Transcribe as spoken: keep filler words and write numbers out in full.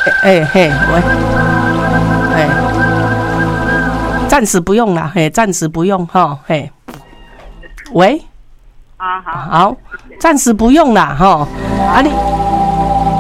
哎、欸、嘿，喂，哎、欸，暂时不用啦，嘿，暂时不用哈，嘿，喂， 啊好， 好，暂时不用啦哈，啊你。